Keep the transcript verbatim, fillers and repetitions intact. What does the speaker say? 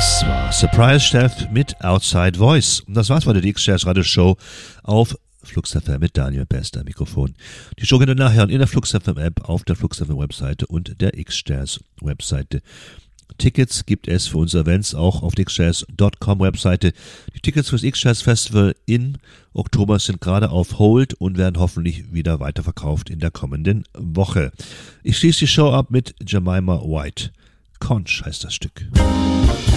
Das war Surprise Chef mit Outside Voice. Und das war's bei der X-Jazz Radio Show auf Flux F M mit Daniel Bester Mikrofon. Die Show könnt ihr nachhören in der Flux F M App, auf der Flux F M Webseite und der X-Jazz Webseite. Tickets gibt es für unsere Events auch auf der x jazz punkt com Webseite. Die Tickets fürs X-Jazz Festival in Oktober sind gerade auf Hold und werden hoffentlich wieder weiterverkauft in der kommenden Woche. Ich schließe die Show ab mit Jemima White. Conch heißt das Stück.